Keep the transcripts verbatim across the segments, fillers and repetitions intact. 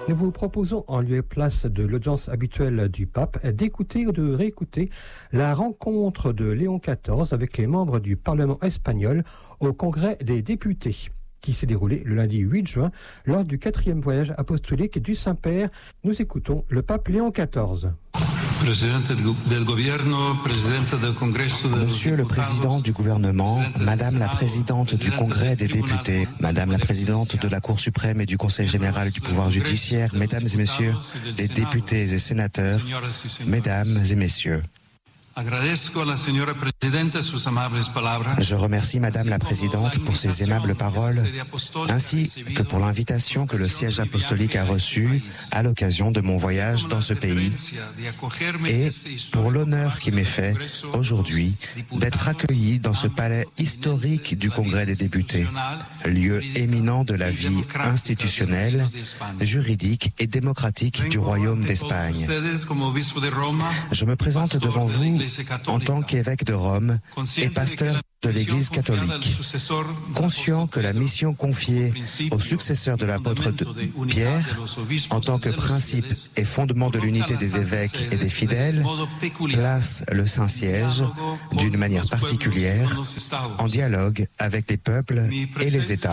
Nous vous proposons, en lieu et place de l'audience habituelle du pape, d'écouter ou de réécouter la rencontre de Léon quatorze avec les membres du Parlement espagnol au Congrès des députés, qui s'est déroulé le lundi huit juin lors du quatrième voyage apostolique du Saint-Père. Nous écoutons le pape Léon quatorze. Monsieur le Président du gouvernement, Madame la Présidente du Congrès des députés, Madame la Présidente de la Cour suprême et du Conseil général du pouvoir judiciaire, Mesdames et Messieurs les députés et sénateurs, Mesdames et Messieurs, je remercie Madame la Présidente pour ses aimables paroles, ainsi que pour l'invitation que le siège apostolique a reçue à l'occasion de mon voyage dans ce pays, et pour l'honneur qui m'est fait aujourd'hui d'être accueilli dans ce palais historique du Congrès des députés, lieu éminent de la vie institutionnelle, juridique et démocratique du Royaume d'Espagne. Je me présente devant vous en tant qu'évêque de Rome et pasteur de l'Église catholique, conscient que la mission confiée au successeur de l'apôtre Pierre, en tant que principe et fondement de l'unité des évêques et des fidèles, place le Saint-Siège, d'une manière particulière, en dialogue avec les peuples et les États.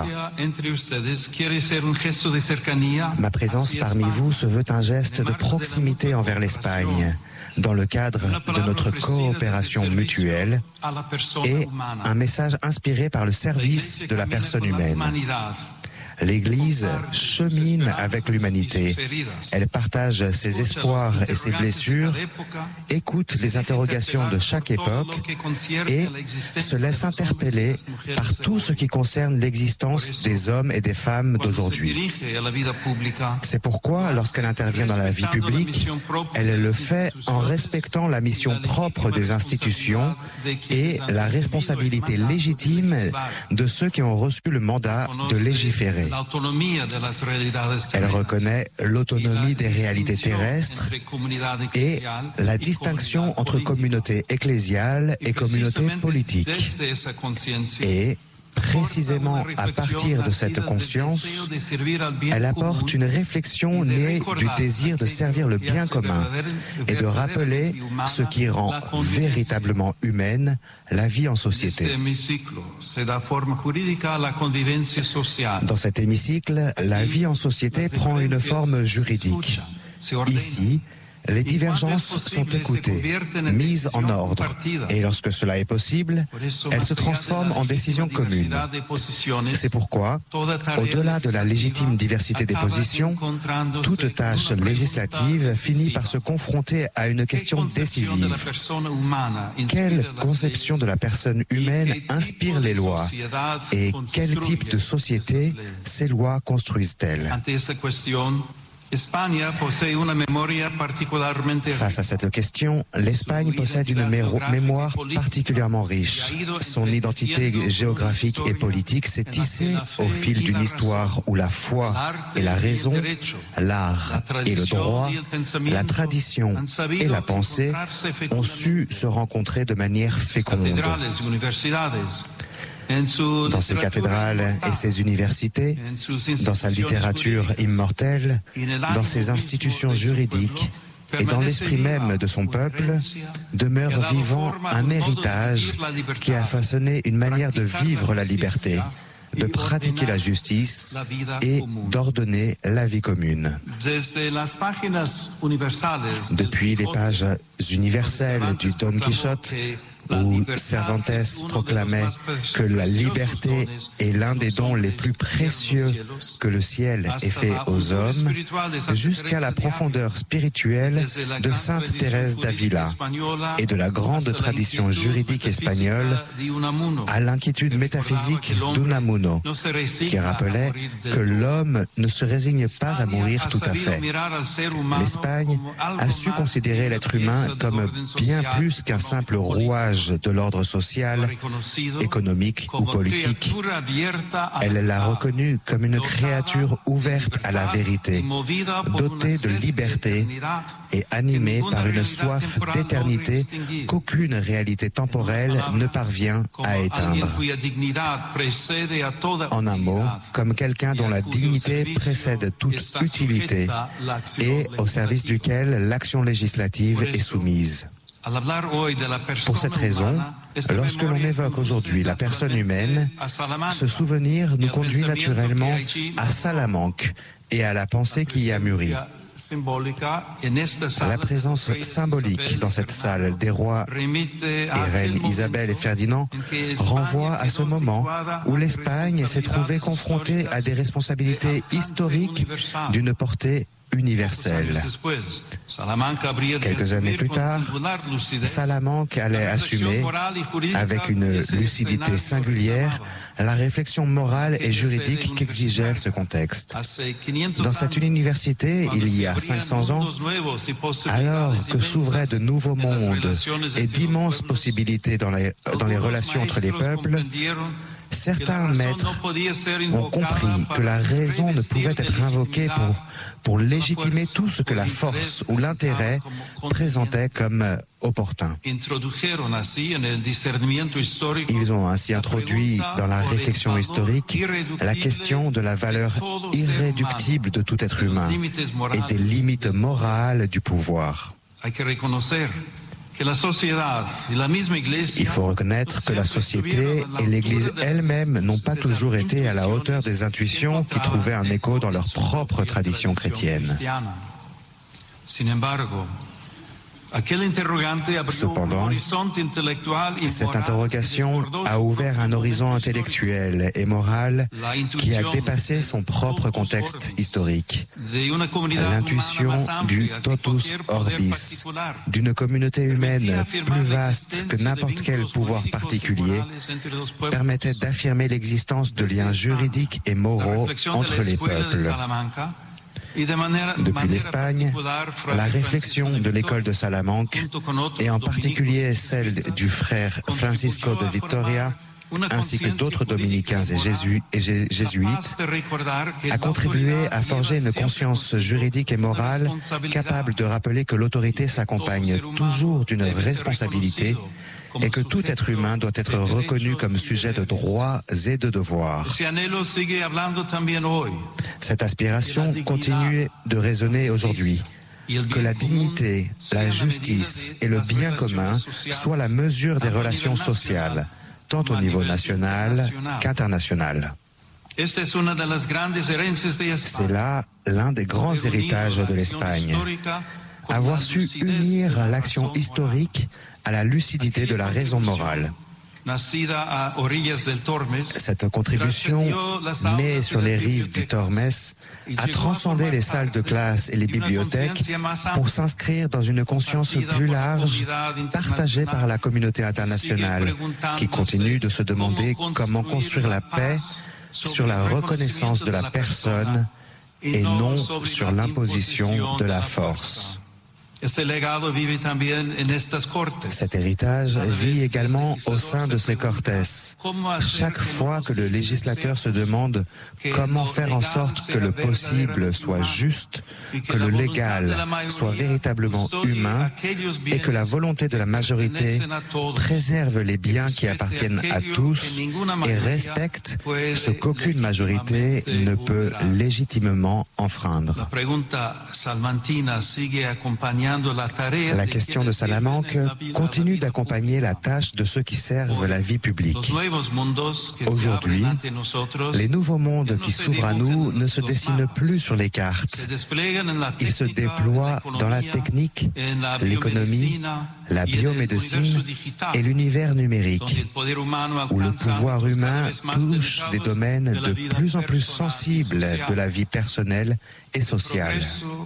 Ma présence parmi vous se veut un geste de proximité envers l'Espagne, dans le cadre de notre coopération mutuelle, et un message inspiré par le service de la personne humaine. L'Église chemine avec l'humanité. Elle partage ses espoirs et ses blessures, écoute les interrogations de chaque époque et se laisse interpeller par tout ce qui concerne l'existence des hommes et des femmes d'aujourd'hui. C'est pourquoi, lorsqu'elle intervient dans la vie publique, elle le fait en respectant la mission propre des institutions et la responsabilité légitime de ceux qui ont reçu le mandat de légiférer. Elle reconnaît l'autonomie des réalités terrestres et la distinction entre communauté ecclésiale et communauté politique. Et précisément à partir de cette conscience, elle apporte une réflexion née du désir de servir le bien commun et de rappeler ce qui rend véritablement humaine la vie en société. Dans cet hémicycle, la vie en société prend une forme juridique. Ici, les divergences sont écoutées, mises en ordre, et lorsque cela est possible, elles se transforment en décisions communes. C'est pourquoi, au-delà de la légitime diversité des positions, toute tâche législative finit par se confronter à une question décisive. Quelle conception de la personne humaine inspire les lois, et quel type de société ces lois construisent-elles ? Face à cette question, l'Espagne possède une mémoire particulièrement riche. Son identité géographique et politique s'est tissée au fil d'une histoire où la foi et la raison, l'art et le droit, la tradition et la pensée ont su se rencontrer de manière féconde. Dans ses cathédrales et ses universités, dans sa littérature immortelle, dans ses institutions juridiques et dans l'esprit même de son peuple, demeure vivant un héritage qui a façonné une manière de vivre la liberté, de pratiquer la justice et d'ordonner la vie commune. Depuis les pages universelles du Don Quichotte, où Cervantes proclamait que la liberté est l'un des dons les plus précieux que le ciel ait fait aux hommes, jusqu'à la profondeur spirituelle de Sainte Thérèse d'Avila et de la grande tradition juridique espagnole à l'inquiétude métaphysique d'Unamuno, qui rappelait que l'homme ne se résigne pas à mourir tout à fait. L'Espagne a su considérer l'être humain comme bien plus qu'un simple rouage messages de l'ordre social, économique ou politique. Elle l'a reconnu comme une créature ouverte à la vérité, dotée de liberté et animée par une soif d'éternité qu'aucune réalité temporelle ne parvient à éteindre. En un mot, comme quelqu'un dont la dignité précède toute utilité et au service duquel l'action législative est soumise. Pour cette raison, lorsque l'on évoque aujourd'hui la personne humaine, ce souvenir nous conduit naturellement à Salamanque et à la pensée qui y a mûri. La présence symbolique dans cette salle des rois et reines Isabelle et Ferdinand renvoie à ce moment où l'Espagne s'est trouvée confrontée à des responsabilités historiques d'une portée universelle. Quelques années plus tard, Salamanque allait assumer, avec une lucidité singulière, la réflexion morale et juridique qu'exigeait ce contexte. Dans cette université, il y a cinq cents ans, alors que s'ouvraient de nouveaux mondes et d'immenses possibilités dans les, dans les relations entre les peuples, certains maîtres ont compris que la raison ne pouvait être invoquée pour, pour légitimer tout ce que la force ou l'intérêt présentaient comme opportun. Ils ont ainsi introduit dans la réflexion historique la question de la valeur irréductible de tout être humain et des limites morales du pouvoir. Il faut reconnaître que la société et l'Église elle-même n'ont pas toujours été à la hauteur des intuitions qui trouvaient un écho dans leur propre tradition chrétienne. Cependant, cette interrogation a ouvert un horizon intellectuel et moral qui a dépassé son propre contexte historique. L'intuition du totus orbis, d'une communauté humaine plus vaste que n'importe quel pouvoir particulier, permettait d'affirmer l'existence de liens juridiques et moraux entre les peuples. Depuis l'Espagne, la réflexion de l'école de Salamanque, et en particulier celle du frère Francisco de Vitoria, ainsi que d'autres dominicains et, jésu et jésuites, a contribué à forger une conscience juridique et morale capable de rappeler que l'autorité s'accompagne toujours d'une responsabilité et que tout être humain doit être reconnu comme sujet de droits et de devoirs. Cette aspiration continue de résonner aujourd'hui. Que la dignité, la justice et le bien commun soient la mesure des relations sociales, tant au niveau national qu'international. C'est là l'un des grands héritages de l'Espagne. Avoir su unir l'action historique à la lucidité de la raison morale. Cette contribution, née sur les rives du Tormes, a transcendé les salles de classe et les bibliothèques pour s'inscrire dans une conscience plus large, partagée par la communauté internationale, qui continue de se demander comment construire la paix sur la reconnaissance de la personne et non sur l'imposition de la force. Cet héritage vit également au sein de ces cortes. Chaque fois que le législateur se demande comment faire en sorte que le possible soit juste, que le légal soit véritablement humain et que la volonté de la majorité préserve les biens qui appartiennent à tous et respecte ce qu'aucune majorité ne peut légitimement enfreindre. La question de Salamanque continue d'accompagner la tâche de ceux qui servent la vie publique. Aujourd'hui, les nouveaux mondes qui s'ouvrent à nous ne se dessinent plus sur les cartes. Ils se déploient dans la technique, l'économie, la biomédecine et l'univers numérique, où le pouvoir humain touche des domaines de plus en plus sensibles de la vie personnelle et sociale.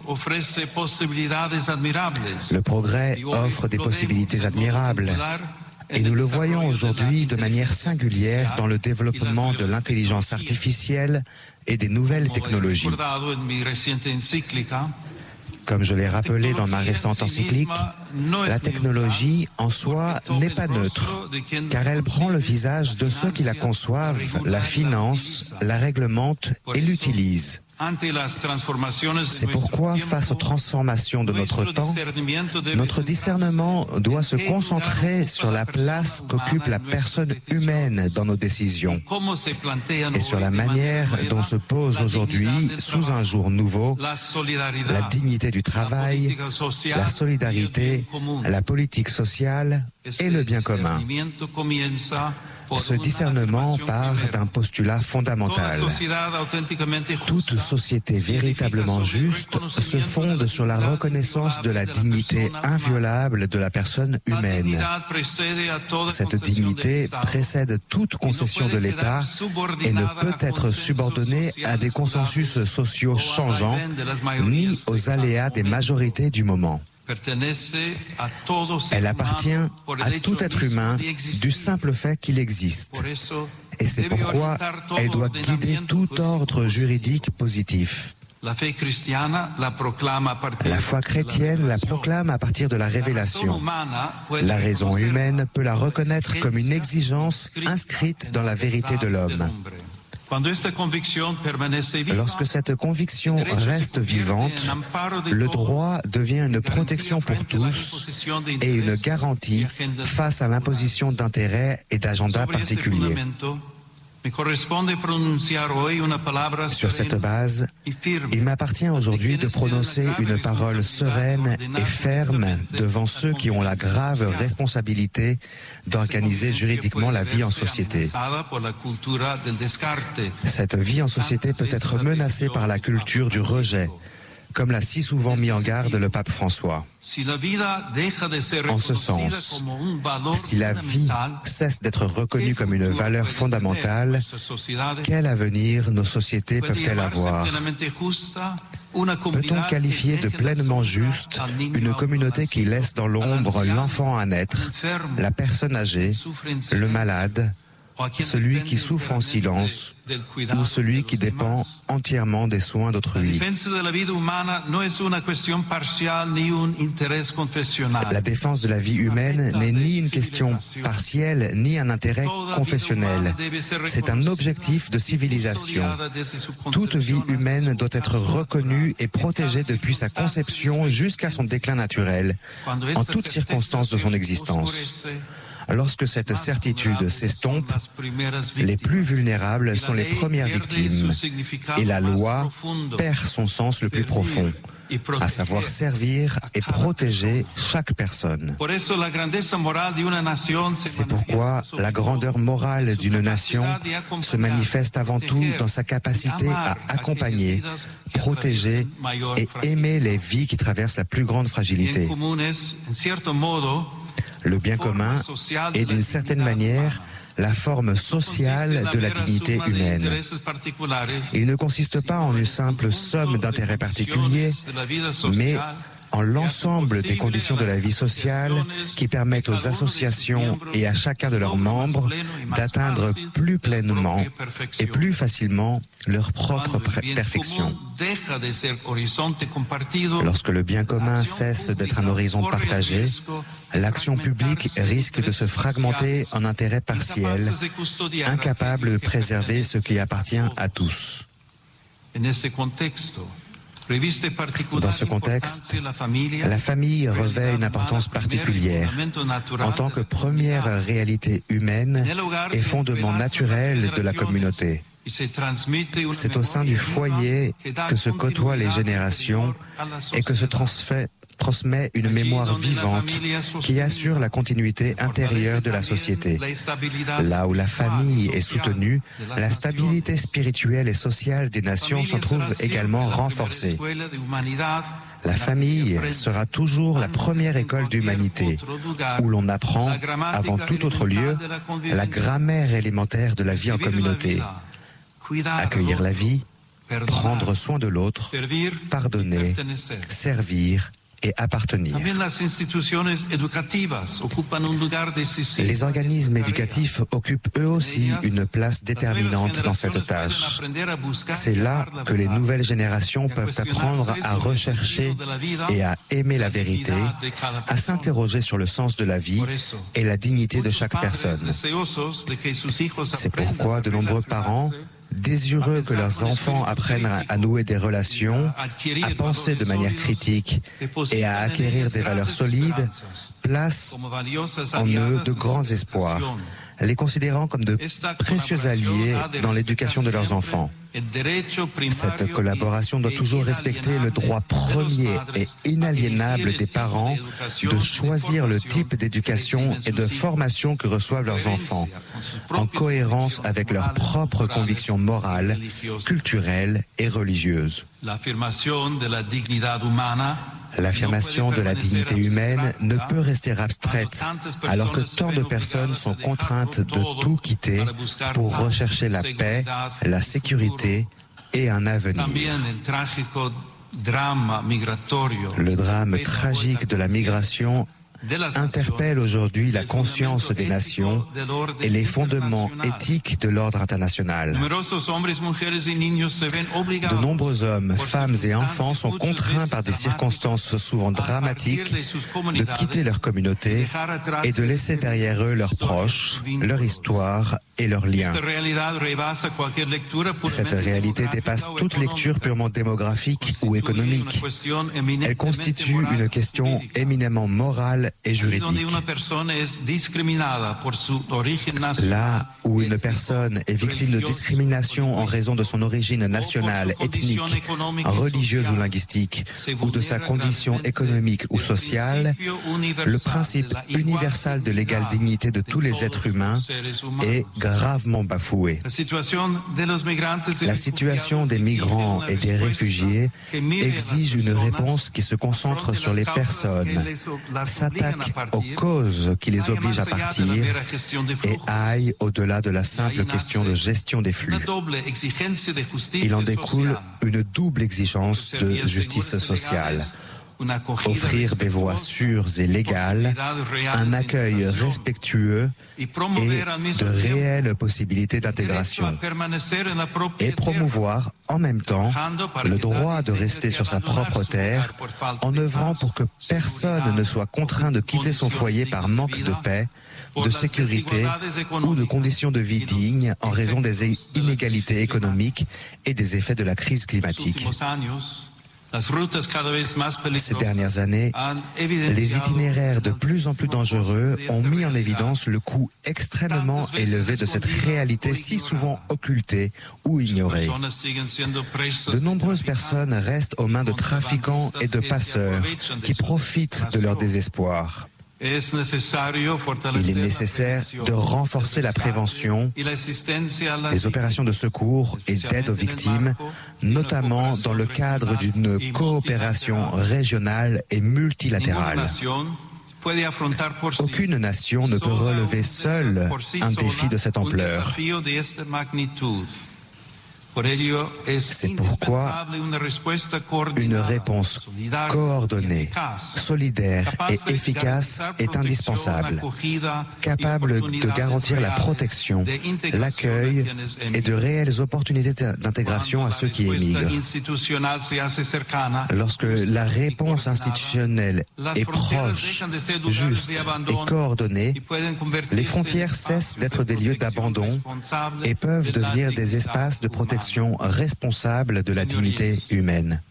Le progrès offre des possibilités admirables et nous le voyons aujourd'hui de manière singulière dans le développement de l'intelligence artificielle et des nouvelles technologies. Comme je l'ai rappelé dans ma récente encyclique, la technologie en soi n'est pas neutre, car elle prend le visage de ceux qui la conçoivent, la financent, la réglementent et l'utilisent. C'est pourquoi, face aux transformations de notre temps, notre discernement doit se concentrer sur la place qu'occupe la personne humaine dans nos décisions et sur la manière dont se pose aujourd'hui, sous un jour nouveau, la dignité du travail, la solidarité, la politique sociale et le bien commun. Ce discernement part d'un postulat fondamental. Toute société véritablement juste se fonde sur la reconnaissance de la dignité inviolable de la personne humaine. Cette dignité précède toute concession de l'État et ne peut être subordonnée à des consensus sociaux changeants ni aux aléas des majorités du moment. Elle appartient à tout être humain du simple fait qu'il existe. Et c'est pourquoi elle doit guider tout ordre juridique positif. La foi chrétienne la proclame à partir de la révélation. La raison humaine peut la reconnaître comme une exigence inscrite dans la vérité de l'homme. Lorsque cette conviction reste vivante, le droit devient une protection pour tous et une garantie face à l'imposition d'intérêts et d'agendas particuliers. Sur cette base, il m'appartient aujourd'hui de prononcer une parole sereine et ferme devant ceux qui ont la grave responsabilité d'organiser juridiquement la vie en société. Cette vie en société peut être menacée par la culture du rejet, comme l'a si souvent mis en garde le pape François. En ce sens, si la vie cesse d'être reconnue comme une valeur fondamentale, quel avenir nos sociétés peuvent-elles avoir ? Peut-on qualifier de pleinement juste une communauté qui laisse dans l'ombre l'enfant à naître, la personne âgée, le malade, celui qui souffre en silence ou celui qui dépend entièrement des soins d'autrui? La défense de la vie humaine n'est ni une question partielle ni un intérêt confessionnel. C'est un objectif de civilisation. Toute vie humaine doit être reconnue et protégée depuis sa conception jusqu'à son déclin naturel, en toutes circonstances de son existence. Lorsque cette certitude s'estompe, les plus vulnérables sont les premières victimes et la loi perd son sens le plus profond, à savoir servir et protéger chaque personne. C'est pourquoi la grandeur morale d'une nation se manifeste avant tout dans sa capacité à accompagner, protéger et aimer les vies qui traversent la plus grande fragilité. Le bien commun est d'une certaine manière la forme sociale de la dignité humaine. Il ne consiste pas en une simple somme d'intérêts particuliers, mais en l'ensemble des conditions de la vie sociale qui permettent aux associations et à chacun de leurs membres d'atteindre plus pleinement et plus facilement leur propre perfection. Lorsque le bien commun cesse d'être un horizon partagé, l'action publique risque de se fragmenter en intérêts partiels, incapable de préserver ce qui appartient à tous. Dans ce contexte, la famille revêt une importance particulière en tant que première réalité humaine et fondement naturel de la communauté. C'est au sein du foyer que se côtoient les générations et que se transfère transmet une mémoire vivante qui assure la continuité intérieure de la société. Là où la famille est soutenue, la stabilité spirituelle et sociale des nations s'en trouve également renforcée. La famille sera toujours la première école d'humanité, où l'on apprend, avant tout autre lieu, la grammaire élémentaire de la vie en communauté. Accueillir la vie, prendre soin de l'autre, pardonner, servir et appartenir. Les organismes éducatifs occupent eux aussi une place déterminante dans cette tâche. C'est là que les nouvelles générations peuvent apprendre à rechercher et à aimer la vérité, à s'interroger sur le sens de la vie et la dignité de chaque personne. C'est pourquoi de nombreux parents, désireux que leurs enfants apprennent à nouer des relations, à penser de manière critique et à acquérir des valeurs solides, placent en eux de grands espoirs, les considérant comme de précieux alliés dans l'éducation de leurs enfants. Cette collaboration doit toujours respecter le droit premier et inaliénable des parents de choisir le type d'éducation et de formation que reçoivent leurs enfants, en cohérence avec leurs propres convictions morales, culturelles et religieuses. L'affirmation de la dignité humaine ne peut rester abstraite, alors que tant de personnes sont contraintes de tout quitter pour rechercher la paix, la sécurité et un avenir. Le drame tragique de la migration interpelle aujourd'hui la conscience des nations et les fondements éthiques de l'ordre international. De nombreux hommes, femmes et enfants sont contraints par des circonstances souvent dramatiques de quitter leur communauté et de laisser derrière eux leurs proches, leur histoire et leurs liens. Cette réalité dépasse toute lecture purement démographique ou économique. Elle constitue une question éminemment morale et juridique. Là où une personne est victime de discrimination en raison de son origine nationale, ethnique, religieuse ou linguistique, ou de sa condition économique ou sociale, le principe universel de l'égale dignité de tous les êtres humains est gravement bafoué. La situation des migrants et des réfugiés exige une réponse qui se concentre sur les personnes, s'attaque aux causes qui les obligent à partir et aille au-delà de la simple question de gestion des flux. Il en découle une double exigence de justice sociale. Offrir des voies sûres et légales, un accueil respectueux et de réelles possibilités d'intégration. Et promouvoir en même temps le droit de rester sur sa propre terre en œuvrant pour que personne ne soit contraint de quitter son foyer par manque de paix, de sécurité ou de conditions de vie dignes en raison des inégalités économiques et des effets de la crise climatique. Ces dernières années, les itinéraires de plus en plus dangereux ont mis en évidence le coût extrêmement élevé de cette réalité si souvent occultée ou ignorée. De nombreuses personnes restent aux mains de trafiquants et de passeurs qui profitent de leur désespoir. Il est nécessaire de renforcer la prévention, les opérations de secours et d'aide aux victimes, notamment dans le cadre d'une coopération régionale et multilatérale. Aucune nation ne peut relever seule un défi de cette ampleur. C'est pourquoi une réponse coordonnée, solidaire et efficace est indispensable, capable de garantir la protection, l'accueil et de réelles opportunités d'intégration à ceux qui émigrent. Lorsque la réponse institutionnelle est proche, juste et coordonnée, les frontières cessent d'être des lieux d'abandon et peuvent devenir des espaces de protection responsable de la dignité humaine.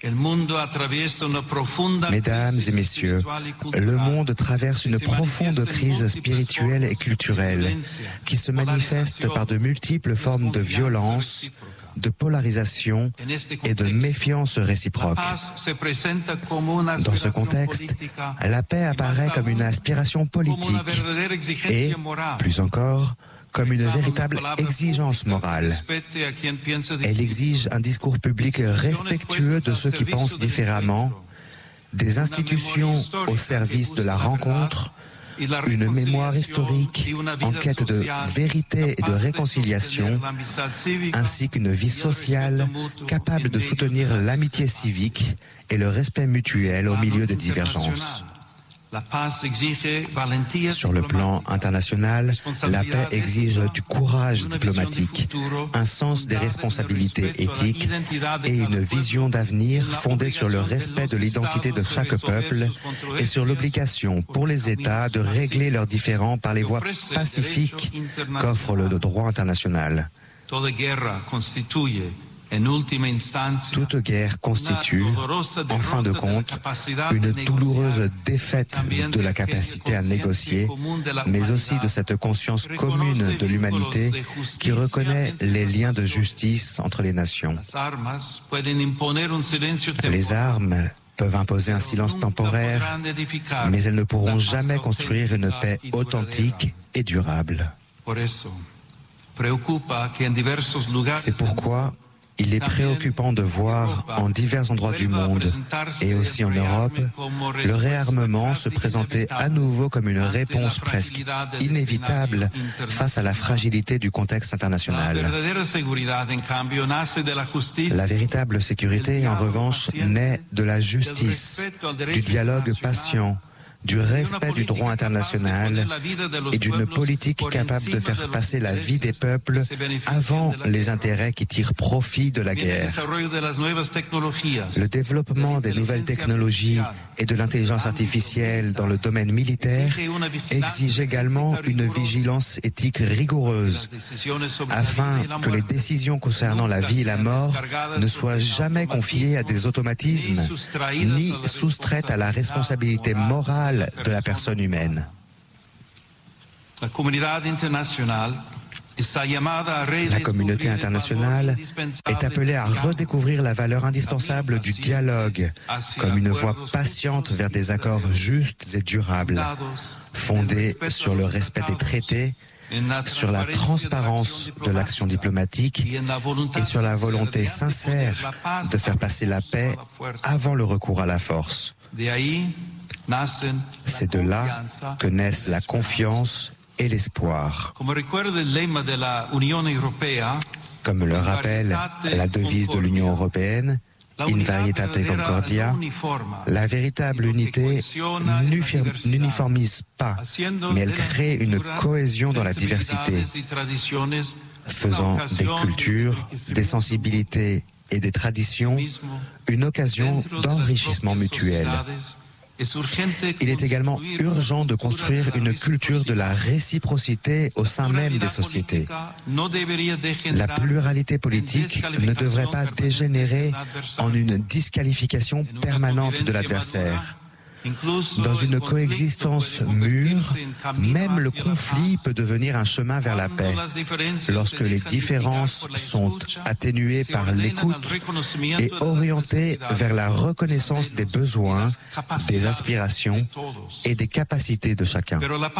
Mesdames et messieurs, le monde traverse une profonde crise spirituelle et culturelle qui se manifeste par de multiples formes de violence, de polarisation et de méfiance réciproque. Dans ce contexte, la paix apparaît comme une aspiration politique et, plus encore, comme une véritable exigence morale. Elle exige un discours public respectueux de ceux qui pensent différemment, des institutions au service de la rencontre, une mémoire historique en quête de vérité et de réconciliation, ainsi qu'une vie sociale capable de soutenir l'amitié civique et le respect mutuel au milieu des divergences. Sur le plan international, la paix exige du courage diplomatique, un sens des responsabilités éthiques et une vision d'avenir fondée sur le respect de l'identité de chaque peuple et sur l'obligation pour les États de régler leurs différends par les voies pacifiques qu'offre le droit international. Toute guerre constitue, en fin de compte, une douloureuse défaite de la capacité à négocier, mais aussi de cette conscience commune de l'humanité qui reconnaît les liens de justice entre les nations. Les armes peuvent imposer un silence temporaire, mais elles ne pourront jamais construire une paix authentique et durable. C'est pourquoi il est préoccupant de voir en divers endroits du monde, et aussi en Europe, le réarmement se présenter à nouveau comme une réponse presque inévitable face à la fragilité du contexte international. La véritable sécurité, en revanche, naît de la justice, du dialogue patient, du respect du droit international et d'une politique capable de faire passer la vie des peuples avant les intérêts qui tirent profit de la guerre. Le développement des nouvelles technologies et de l'intelligence artificielle dans le domaine militaire exige également une vigilance éthique rigoureuse afin que les décisions concernant la vie et la mort ne soient jamais confiées à des automatismes ni soustraites à la responsabilité morale de la personne humaine. La communauté internationale est appelée à redécouvrir la valeur indispensable du dialogue comme une voie patiente vers des accords justes et durables, fondés sur le respect des traités, sur la transparence de l'action diplomatique et sur la volonté sincère de faire passer la paix avant le recours à la force. C'est de là que naissent la confiance et l'espoir. Comme le rappelle la devise de l'Union européenne, In Varietate Concordia, la véritable unité n'uniformise pas, mais elle crée une cohésion dans la diversité, faisant des cultures, des sensibilités et des traditions une occasion d'enrichissement mutuel. Il est également urgent de construire une culture de la réciprocité au sein même des sociétés. La pluralité politique ne devrait pas dégénérer en une disqualification permanente de l'adversaire. Dans une coexistence mûre, même le conflit peut devenir un chemin vers la paix, lorsque les différences sont atténuées par l'écoute et orientées vers la reconnaissance des besoins, des aspirations et des capacités de chacun.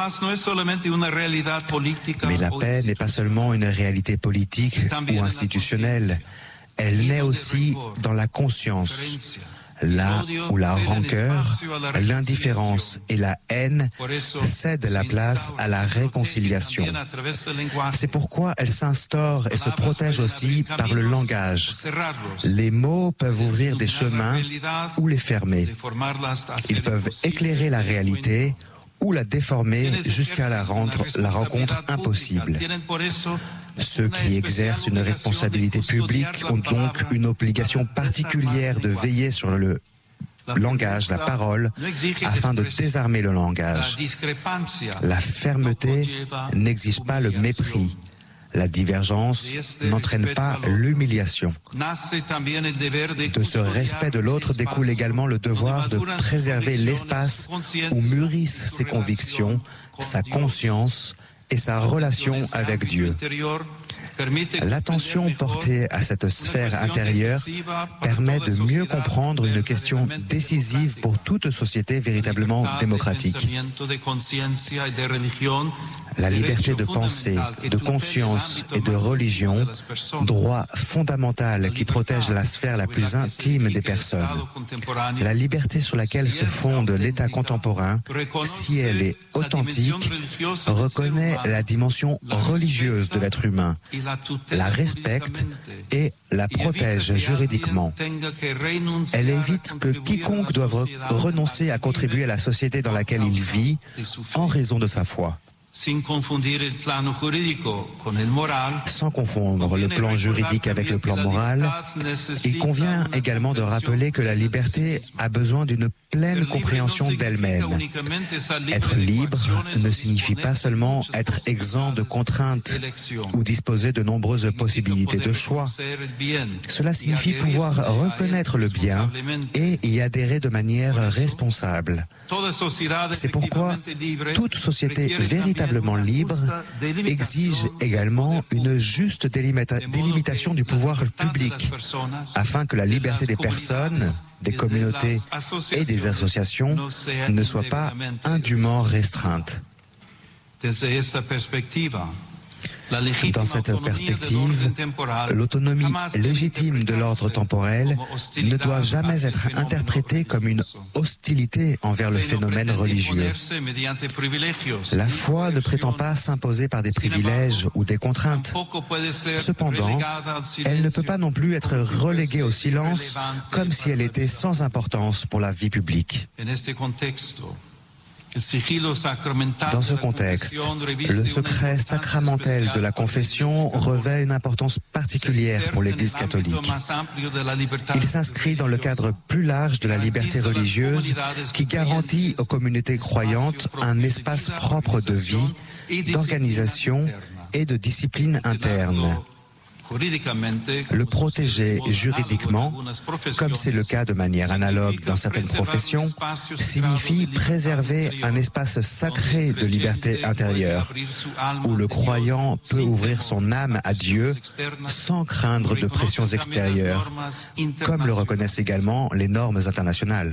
Mais la paix n'est pas seulement une réalité politique ou institutionnelle, elle naît aussi dans la conscience. Là où la rancœur, l'indifférence et la haine cèdent la place à la réconciliation. C'est pourquoi elle s'instaure et se protège aussi par le langage. Les mots peuvent ouvrir des chemins ou les fermer. Ils peuvent éclairer la réalité ou la déformer jusqu'à la rendre la rencontre impossible. Ceux qui exercent une responsabilité publique ont donc une obligation particulière de veiller sur le langage, la parole, afin de désarmer le langage. La fermeté n'exige pas le mépris. La divergence n'entraîne pas l'humiliation. De ce respect de l'autre découle également le devoir de préserver l'espace où mûrissent ses convictions, sa conscience et sa relation avec Dieu. L'attention portée à cette sphère intérieure permet de mieux comprendre une question décisive pour toute société véritablement démocratique. La liberté de pensée, de conscience et de religion, droit fondamental qui protège la sphère la plus intime des personnes. La liberté sur laquelle se fonde l'État contemporain, si elle est authentique, reconnaît la dimension religieuse de l'être humain, la respecte et la protège juridiquement. Elle évite que quiconque doive renoncer à contribuer à la société dans laquelle il vit en raison de sa foi. Sans confondre le plan juridique avec le plan moral, il convient également de rappeler que la liberté a besoin d'une pleine compréhension d'elle-même. Être libre ne signifie pas seulement être exempt de contraintes ou disposer de nombreuses possibilités de choix. Cela signifie pouvoir reconnaître le bien et y adhérer de manière responsable. C'est pourquoi toute société véritablement libre exige également une juste délimita- délimitation du pouvoir public, afin que la liberté des personnes, des communautés et des associations ne soit pas indûment restreinte. Dans cette perspective, l'autonomie légitime de l'ordre temporel ne doit jamais être interprétée comme une hostilité envers le phénomène religieux. La foi ne prétend pas s'imposer par des privilèges ou des contraintes. Cependant, elle ne peut pas non plus être reléguée au silence comme si elle était sans importance pour la vie publique. Dans ce contexte, le secret sacramentel de la confession revêt une importance particulière pour l'Église catholique. Il s'inscrit dans le cadre plus large de la liberté religieuse qui garantit aux communautés croyantes un espace propre de vie, d'organisation et de discipline interne. Le protéger juridiquement, comme c'est le cas de manière analogue dans certaines professions, signifie préserver un espace sacré de liberté intérieure, où le croyant peut ouvrir son âme à Dieu sans craindre de pressions extérieures, comme le reconnaissent également les normes internationales.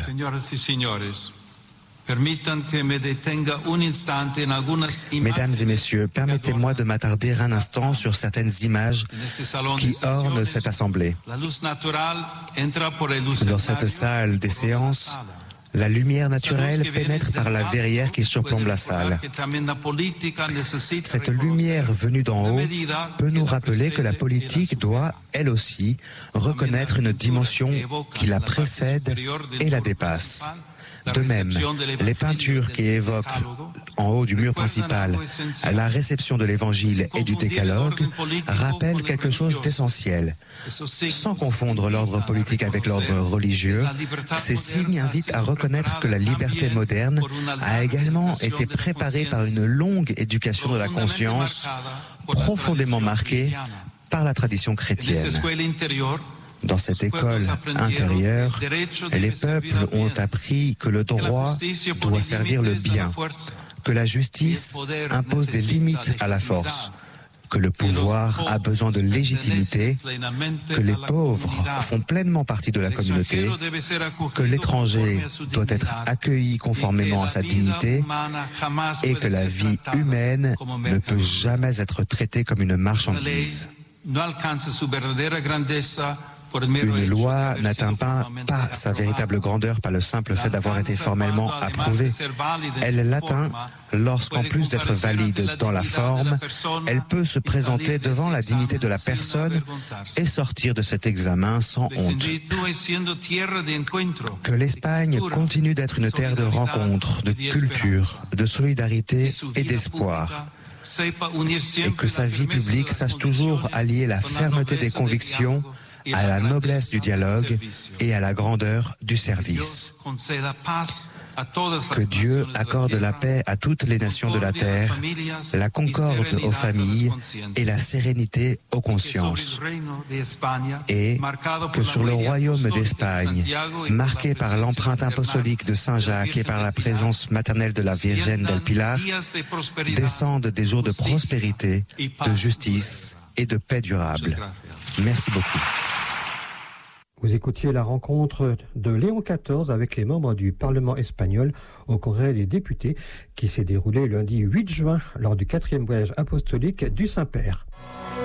Mesdames et messieurs, permettez-moi de m'attarder un instant sur certaines images qui ornent cette assemblée. Dans cette salle des séances, la lumière naturelle pénètre par la verrière qui surplombe la salle. Cette lumière venue d'en haut peut nous rappeler que la politique doit, elle aussi, reconnaître une dimension qui la précède et la dépasse. De même, les peintures qui évoquent, en haut du mur principal, la réception de l'Évangile et du Décalogue rappellent quelque chose d'essentiel. Sans confondre l'ordre politique avec l'ordre religieux, ces signes invitent à reconnaître que la liberté moderne a également été préparée par une longue éducation de la conscience, profondément marquée par la tradition chrétienne. Dans cette école intérieure, les peuples ont appris que le droit doit servir le bien, que la justice impose des limites à la force, que le pouvoir a besoin de légitimité, que les pauvres font pleinement partie de la communauté, que l'étranger doit être accueilli conformément à sa dignité et que la vie humaine ne peut jamais être traitée comme une marchandise. Une loi n'atteint pas, pas sa véritable grandeur par le simple fait d'avoir été formellement approuvée. Elle l'atteint lorsqu'en plus d'être valide dans la forme, elle peut se présenter devant la dignité de la personne et sortir de cet examen sans honte. Que l'Espagne continue d'être une terre de rencontre, de culture, de solidarité et d'espoir. Et que sa vie publique sache toujours allier la fermeté des convictions à la noblesse du dialogue et à la grandeur du service. Que Dieu accorde la paix à toutes les nations de la terre, la concorde aux familles et la sérénité aux consciences. Et que sur le royaume d'Espagne, marqué par l'empreinte apostolique de Saint Jacques et par la présence maternelle de la Virgen del Pilar, descendent des jours de prospérité, de justice et de paix durable. Merci beaucoup. Vous écoutiez la rencontre de Léon quatorze avec les membres du Parlement espagnol au Congrès des députés qui s'est déroulé lundi huit juin lors du quatrième voyage apostolique du Saint-Père.